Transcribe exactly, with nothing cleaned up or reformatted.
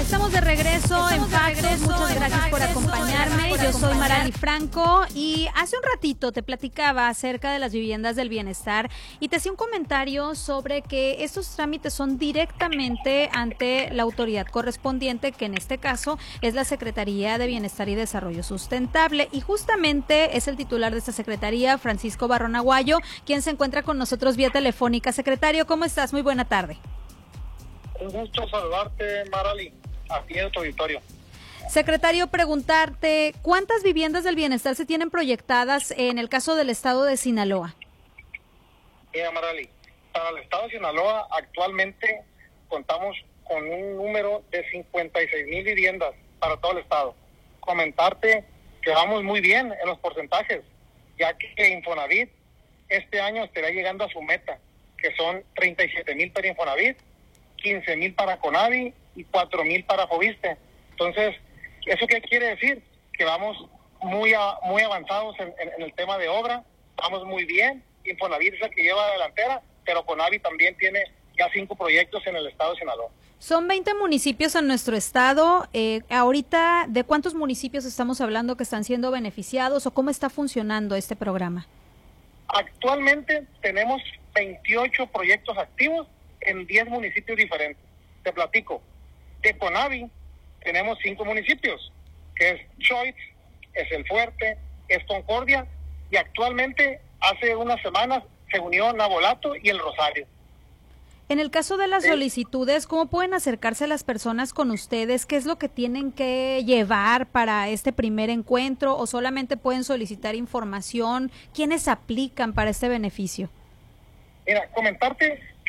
Estamos de regreso en Factos, muchas gracias por acompañarme. Yo soy Marali Franco y hace un ratito te platicaba acerca de las viviendas del bienestar y te hacía un comentario sobre que estos trámites son directamente ante la autoridad correspondiente, que en este caso es la Secretaría de Bienestar y Desarrollo Sustentable, y justamente es el titular de esta secretaría, Francisco Barrón Aguayo, quien se encuentra con nosotros vía telefónica. Secretario, ¿cómo estás? Muy buena tarde. Un gusto saludarte, Marali, aquí en tu auditorio. Secretario, preguntarte, ¿cuántas viviendas del bienestar se tienen proyectadas en el caso del estado de Sinaloa? Mira, Marali, para el estado de Sinaloa actualmente contamos con un número de cincuenta y seis mil viviendas para todo el estado. Comentarte que vamos muy bien en los porcentajes, ya que Infonavit este año estará llegando a su meta, que son treinta y siete mil para Infonavit, quince mil para Conavi y cuatro mil para Foviste. Entonces, ¿eso qué quiere decir? Que vamos muy a, muy avanzados en, en, en el tema de obra, vamos muy bien. Infonavit es el que lleva la delantera, pero Conavi también tiene ya cinco proyectos en el estado de Sinaloa. Son veinte municipios en nuestro estado. Eh, ahorita, ¿de cuántos municipios estamos hablando que están siendo beneficiados o cómo está funcionando este programa? Actualmente tenemos veintiocho proyectos activos en diez municipios diferentes. Te platico. De Conavi tenemos cinco municipios, que es Choix, es El Fuerte, es Concordia, y actualmente hace unas semanas se unió Navolato y El Rosario. En el caso de las Sí. solicitudes, ¿cómo pueden acercarse las personas con ustedes? ¿Qué es lo que tienen que llevar para este primer encuentro o solamente pueden solicitar información? ¿Quiénes aplican para este beneficio? Mira, comentarte